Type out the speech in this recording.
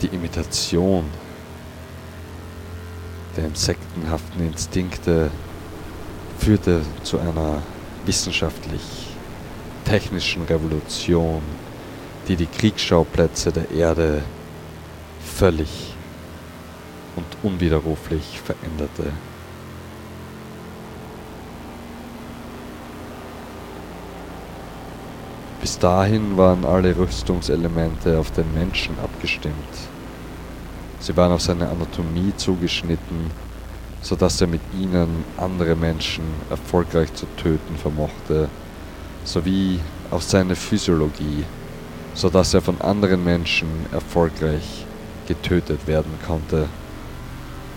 Die Imitation der insektenhaften Instinkte führte zu einer wissenschaftlich-technischen Revolution, die die Kriegsschauplätze der Erde völlig und unwiderruflich veränderte. Bis dahin waren alle Rüstungselemente auf den Menschen abgestimmt. Sie waren auf seine Anatomie zugeschnitten, sodass er mit ihnen andere Menschen erfolgreich zu töten vermochte, sowie auf seine Physiologie, sodass er von anderen Menschen erfolgreich getötet werden konnte.